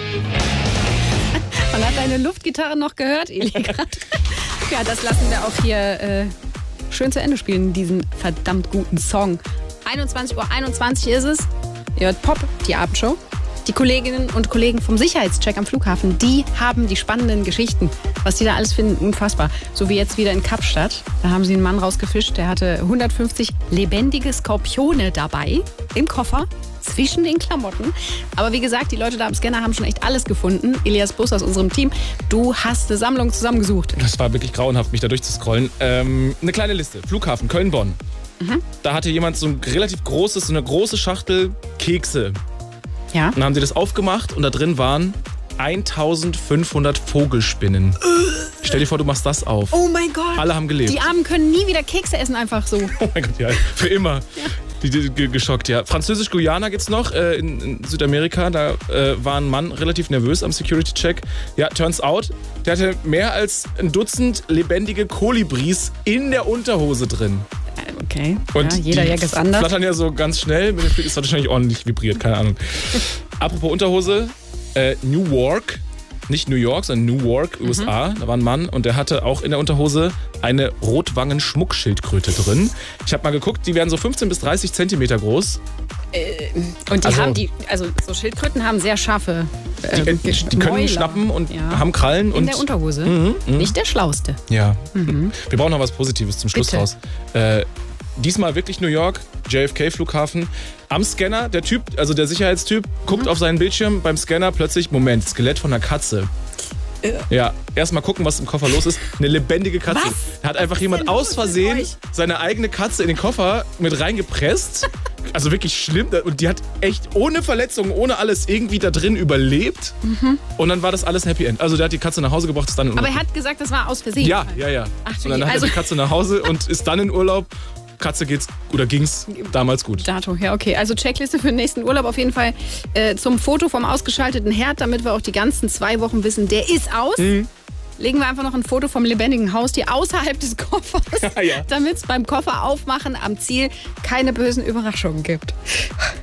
Man hat deine Luftgitarre noch gehört, Eli, gerade. Ja, das lassen wir auch hier schön zu Ende spielen, diesen verdammt guten Song. 21:21 Uhr ist es. Ihr hört Pop, die Abendshow. Die Kolleginnen und Kollegen vom Sicherheitscheck am Flughafen, die haben die spannenden Geschichten. Was die da alles finden, unfassbar. So wie jetzt wieder in Kapstadt. Da haben sie einen Mann rausgefischt, der hatte 150 lebendige Skorpione dabei im Koffer. Zwischen den Klamotten. Aber wie gesagt, die Leute da am Scanner haben schon echt alles gefunden. Elias Bus aus unserem Team, du hast eine Sammlung zusammengesucht. Das war wirklich grauenhaft, mich da durchzuscrollen. Eine kleine Liste. Flughafen Köln-Bonn. Da hatte jemand so ein relativ großes, so eine große Schachtel Kekse. Ja. Und dann haben sie das aufgemacht und da drin waren 1500 Vogelspinnen. Stell dir vor, du machst das auf. Oh mein Gott. Alle haben gelebt. Die Armen können nie wieder Kekse essen, einfach so. Oh mein Gott, ja, für immer. Ja. Die geschockt, ja. Französisch-Guyana gibt's noch in Südamerika. Da war ein Mann relativ nervös am Security-Check. Ja, turns out, der hatte mehr als ein Dutzend lebendige Kolibris in der Unterhose drin. Okay, und ja, jeder Jack ist anders. Flattern ja so ganz schnell. Mit dem Flug ist wahrscheinlich ordentlich vibriert, keine Ahnung. Apropos Unterhose, Newark. Nicht New York, sondern Newark, USA. Da war ein Mann und der hatte auch in der Unterhose eine Rotwangen-Schmuckschildkröte drin. Ich habe mal geguckt, die werden so 15 bis 30 Zentimeter groß. Und so Schildkröten haben sehr scharfe die können Mäuler. Schnappen und haben Krallen. In der Unterhose. Nicht der Schlauste. Ja. Wir brauchen noch was Positives zum Schluss raus. Diesmal wirklich New York, JFK-Flughafen. Am Scanner, der Typ, also der Sicherheitstyp, guckt auf seinen Bildschirm, beim Scanner plötzlich, Moment, Skelett von einer Katze. Ja, erstmal gucken, was im Koffer los ist. Eine lebendige Katze. Was? Da hat einfach jemand aus Versehen seine eigene Katze in den Koffer mit reingepresst. Also wirklich schlimm. Und die hat echt ohne Verletzungen, ohne alles irgendwie da drin überlebt. Und dann war das alles Happy End. Also der hat die Katze nach Hause gebracht, ist dann in Urlaub. Aber er hat gesagt, das war aus Versehen. Ja. Ach, und dann hat er die Katze nach Hause und ist dann in Urlaub. Katze ging's damals gut. Dato, ja, okay. Also Checkliste für den nächsten Urlaub auf jeden Fall zum Foto vom ausgeschalteten Herd, damit wir auch die ganzen 2 Wochen wissen, der ist aus. Legen wir einfach noch ein Foto vom lebendigen Haustier außerhalb des Koffers, damit es beim Koffer aufmachen am Ziel keine bösen Überraschungen gibt.